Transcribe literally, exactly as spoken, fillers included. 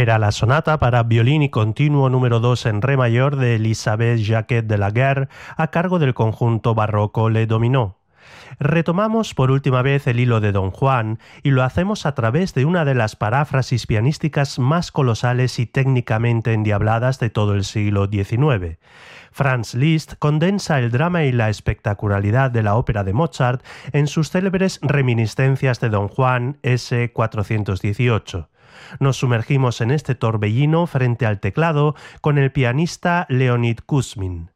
Era la sonata para violín y continuo número dos en re mayor de Elisabeth Jacquet de la Guerre a cargo del conjunto barroco Le Dominó. Retomamos por última vez el hilo de Don Juan y lo hacemos a través de una de las paráfrasis pianísticas más colosales y técnicamente endiabladas de todo el siglo diecinueve. Franz Liszt condensa el drama y la espectacularidad de la ópera de Mozart en sus célebres Reminiscencias de Don Juan ese cuatrocientos dieciocho. Nos sumergimos en este torbellino frente al teclado con el pianista Leonid Kuzmin.